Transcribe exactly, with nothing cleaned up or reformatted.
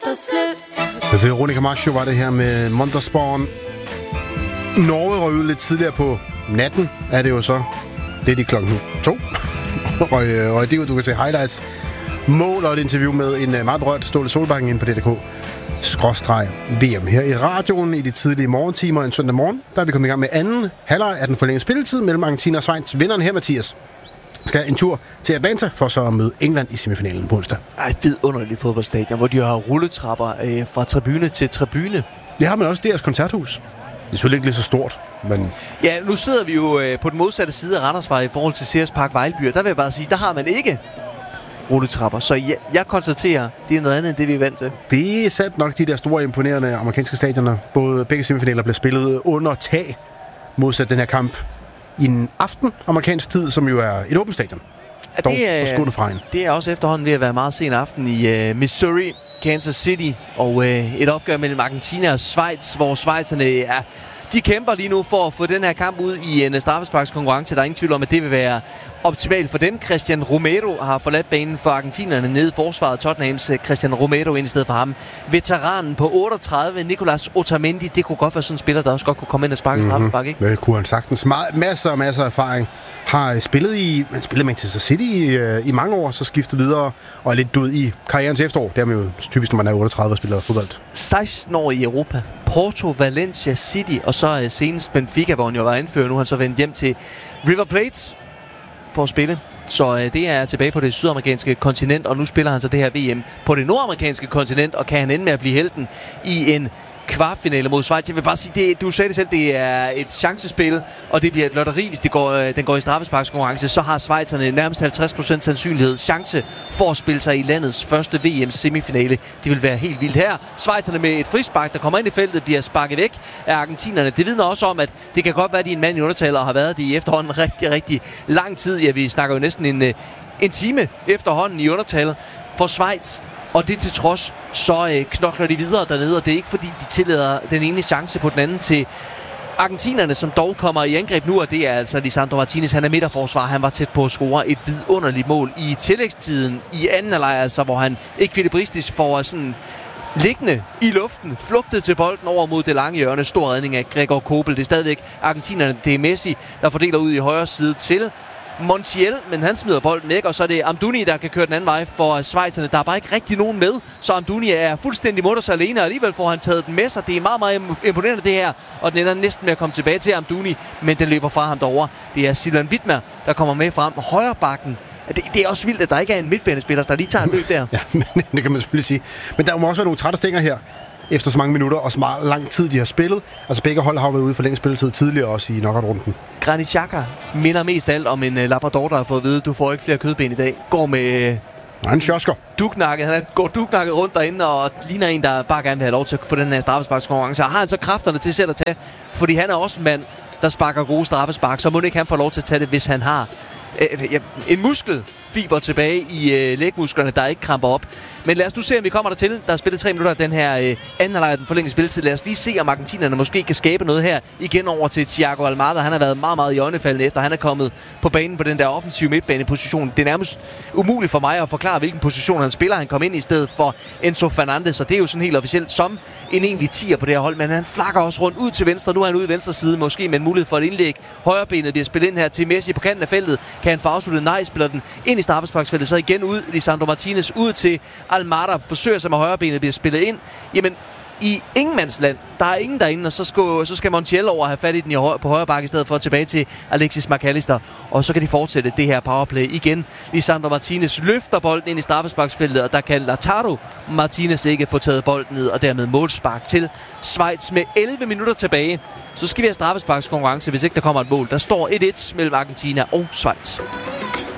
ta slut. Veronica Maggio var det her med Monterspawn. Norge røg ud lidt tidligere på natten, er det jo så. Lidt i klokken to. røg, røg det ud, du kan se highlights. Mål og et interview med en meget berørt Ståle Solbakken inde på D K skråstreg V M her i radioen i de tidlige morgentimer en søndag morgen. Der er vi kommet i gang med anden halvleg af den forlængede spilletid mellem Argentina og Schweiz. Vinderen her, Mathias, skal en tur til Atlanta for så at møde England i semifinalen på onsdag. Ej, vidunderlig fodboldstadion, hvor de har rulletrapper øh, fra tribune til tribune. Det har man også deres koncerthus. Det er selvfølgelig ikke lige så stort, men... Ja, nu sidder vi jo øh, på den modsatte side af Randersvej i forhold til Sears Park Vejleby, og der vil jeg bare sige, der har man ikke rulletrapper. Så jeg, jeg konstaterer, det er noget andet end det, vi er vant til. Det er sandt nok de der store, imponerende amerikanske stadioner. Både begge semifinaler blev spillet under tag, modsat den her kamp i en aften amerikansk tid, som jo er et åbent stadion. Ja, det, er, det er også efterhånden ved at være meget sen aften i uh, Missouri, Kansas City, og uh, et opgør mellem Argentina og Schweiz, hvor schweizerne er... De kæmper lige nu for at få den her kamp ud i en straffesparkskonkurrence. Der er ingen tvivl om, at det vil være optimalt for dem. Christian Romero har forladt banen for argentinerne nede i forsvaret. Tottenhams Christian Romero ind i stedet for ham. Veteranen på otteogtredive, Nicolas Otamendi. Det kunne godt være sådan en spiller, der også godt kunne komme ind og sparke mm-hmm. straffespark, ikke? Det kunne han sagtens. Meget, masser og masser af erfaring. Har spillet i... Man spillede Manchester City i, øh, i mange år, så skiftet videre og er lidt ud i karrierens efterår. Det er man jo typisk, når man er otteogtredive og spiller fodbold. seksten år i Europa. Porto, Valencia, City og så øh, senest Benfica, hvor han jo var anfører. Nu har han så vendt hjem til River Plate for at spille. Så øh, det er tilbage på det sydamerikanske kontinent, og nu spiller han så det her V M på det nordamerikanske kontinent, og kan han ende med at blive helten i en kvartfinale mod Schweiz. Jeg vil bare sige, det, du sagde det selv, det er et chancespil, og det bliver et lotteri, hvis det går, øh, den går i straffesparkskonkurrence, så har schweizerne nærmest halvtreds procent sandsynlighed chance for at spille sig i landets første V M semifinale. Det vil være helt vildt her. Schweizerne med et frispark, der kommer ind i feltet, bliver sparket væk af argentinerne. Det vidner også om, at det kan godt være, at de er en mand i undertal og har været det i efterhånden rigtig, rigtig lang tid. Ja, vi snakker jo næsten en, en time efterhånden i undertal for Schweiz. Og det til trods, så øh, knokler de videre dernede, og det er ikke fordi, de tillader den ene chance på den anden til argentinerne, som dog kommer i angreb nu, og det er altså Lisandro Martinez. Han er midterforsvar, han var tæt på at score et vidunderligt mål i tillægstiden i anden halvleg, altså hvor han ekvilibristisk får sådan liggende i luften, flugtet til bolden over mod det lange hjørne. Stor redning af Gregor Kobel. Det er stadigvæk argentinerne, det er Messi, der fordeler ud i højre side til Montiel, men han smider bolden væk, og så er det Amdouni, der kan køre den anden vej for schweizerne. Der er bare ikke rigtig nogen med, så Amdouni er fuldstændig mutters alene, og alligevel får han taget den med sig. Det er meget, meget imponerende det her, og den ender næsten med at komme tilbage til Amdouni, men den løber fra ham derovre. Det er Silvan Wittmer, der kommer med frem. Højre bakken. Det, det er også vildt, at der ikke er en midtbanespiller, der lige tager en løb der. Ja, men, det kan man selvfølgelig sige. Men der må også være nogle trætte stænger her, efter så mange minutter og så meget lang tid, de har spillet. Altså begge hold har været ude for længe spilletid tidligere, også i knockout-runden. Granit Xhaka minder mest alt om en uh, labrador, der har fået at vide, du får ikke flere kødben i dag. Går med... Nej, en sjosker. Duknakket. Han går duknakket rundt derinde og ligner en, der bare gerne vil have lov til at få den her straffesparkskonkurrence. Og har han så kræfterne til selv at tage, fordi han er også en mand, der sparker gode straffespark, så må ikke han få lov til at tage det, hvis han har øh, ja, en muskelfiber tilbage i øh, lægmusklerne, der ikke kramper op. Men lad os nu se, om vi kommer der til. Der er spillet tre minutter af den her øh, anden halvleg af den forlængede spilletid. Lad os lige se, om argentinerne måske kan skabe noget her. Igen over til Thiago Almada. Han har været meget, meget i øjnefaldende efter. Han er kommet på banen på den der offensive midtbaneposition. Det er nærmest umuligt for mig at forklare, hvilken position han spiller. Han kom ind i stedet for Enzo Fernandez, og det er jo sådan helt officielt som en egentlig tier på det her hold. Men han flakker også rundt ud til venstre. Nu er han ude i venstre side, måske med en mulighed for et indlæg. Højrebenet bliver spillet ind her til Messi på kanten af feltet. Kan han få afsluttet? Nej, spiller den ind i straffesparksfeltet. Så igen ud Lisandro Martinez ud til Almada, forsøger sig med højrebenet, bliver spillet ind. Jamen, i ingenmandsland, der er ingen derinde, og så skal, så skal Montiel over have fat i den i høj, på højre bakke i stedet for tilbage til Alexis McAllister. Og så kan de fortsætte det her powerplay igen. Lisandro Martinez løfter bolden ind i straffesparksfeltet, og der kan Lautaro Martinez ikke få taget bolden ned, og dermed målspark til Schweiz med elleve minutter tilbage. Så skal vi have straffesparkskonkurrence, hvis ikke der kommer et mål. Der står et et mellem Argentina og Schweiz.